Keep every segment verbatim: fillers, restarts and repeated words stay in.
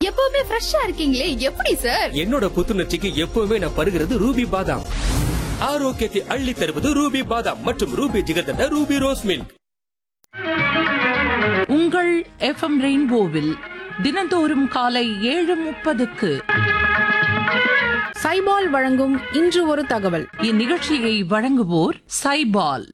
எப்பவுமே ஃப்ரெஷ்ஷா இருக்கீங்களே, எப்படி சார்? என்னோட புத்துணர்ச்சிக்கு எப்பவுமே நான் பருகிறது ரூபி பாதாம். ஆரோக்கியத்தை அள்ளி தருவது ரூபி பாதாம் மற்றும் Ruby jigarthanda Ruby rose milk. உங்கள் எஃப்எம் ரெயின்போவில் தினந்தோறும் காலை ஏழு முப்பதுக்கு சைபால் வழங்கும் இன்று ஒரு தகவல். இந்நிகழ்ச்சியை வழங்குவோர் சைபால்.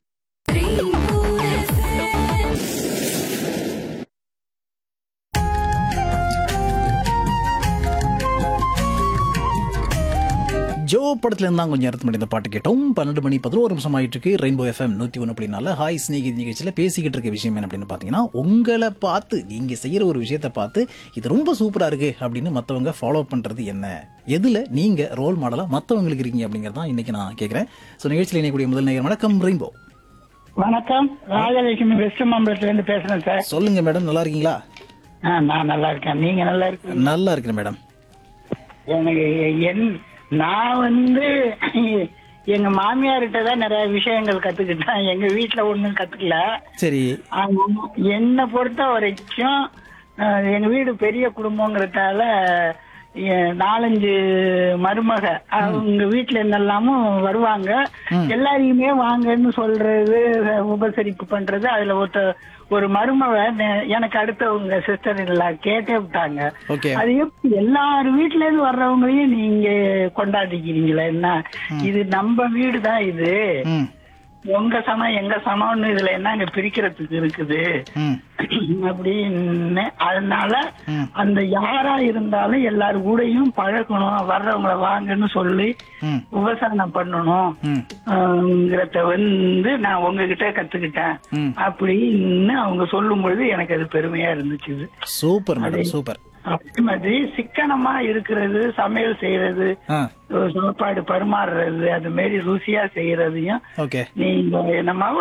ஜோ படத்துல இருந்தா கொஞ்சம் நேரத்து முன்னாடி இந்த பாட்டு கேட்டோம். பன்னெண்டு மணி பதினோரு நிமிஷம் ஆயிட்டு இருக்கு. ரெயின்போ எஃப்எம் நூத்தி ஒன்று அப்படின்னால ஹாய் ஸ்நேகிதி நிகழ்ச்சியில பேசிக்கிட்டு இருக்க விஷயம் என்ன அப்படின்னு பாத்தீங்கன்னா, உங்களை பார்த்து நீங்க செய்யற ஒரு விஷயத்த பார்த்து இது ரொம்ப சூப்பரா இருக்கு அப்படின்னு மத்தவங்க ஃபாலோ பண்றது என்ன, எதுல நீங்க ரோல் மாடலா மத்தவங்களுக்கு இருக்கீங்க அப்படிங்கறதான் இன்னைக்கு நான் கேட்கிறேன். ஸோ நிகழ்ச்சியில் இணையக்கூடிய முதல் நேயர் வணக்கம் ரெயின்போ. வணக்கம், ராஜலட்சுமி வெஸ்ட் மாம்பலத்துல இருந்து பேசுறேன் சார். சொல்லுங்க மேடம், நல்லா இருக்கீங்களா? நான் நல்லா இருக்கேன், நீங்க நல்லா இருக்கீங்க? நல்லா இருக்கிறேன் மேடம். எனக்கு என் நான் வந்து எங்க மாமியார்கிட்ட தான் நிறைய விஷயங்கள் கத்துக்கிட்டேன். எங்க வீட்டுல ஒண்ணும் கத்துக்கல. சரி. என்னை பொறுத்த வரைக்கும் எங்க வீடு பெரிய குடும்பங்கிறதால நாலஞ்சு மருமக அவங்க வீட்டுல இருந்தெல்லாமும் வருவாங்க. எல்லாரையுமே வாங்கன்னு சொல்றது, உபசரிப்பு பண்றது. அதுல ஒருத்த ஒரு மருமக எனக்கு அடுத்தவங்க சிஸ்டர் இல்ல கேட்டே விட்டாங்க, அது எப்படி எல்லாரு வீட்டுல இருந்து வர்றவங்களையும் நீங்க கொண்டாடிக்கிறீங்களா, என்ன இது நம்ம வீடுதான், இது உங்க சமம் எங்க சமம்னு இதுல என்னங்க பிரிக்கிறதுக்கு இருக்குது அப்படின்னு. அதனால அந்த யாரா இருந்தாலும் எல்லாரு கூடயும் பழகணும், வர்றவங்களை வாங்கன்னு சொல்லி உபசரணம் பண்ணணும்ங்கிறத வந்து நான் உங்ககிட்ட கத்துக்கிட்டேன் அப்படின்னு அவங்க சொல்லும் பொழுது எனக்கு அது பெருமையா இருந்துச்சு. Super madam, super. அதே மாதிரி சிக்கனமா இருக்கிறது, சமையல் செய்யறது, சாப்பாடு பரிமாறுறது, அது மாதிரி ருசியா செய்யறதையும் நீங்க நம்ம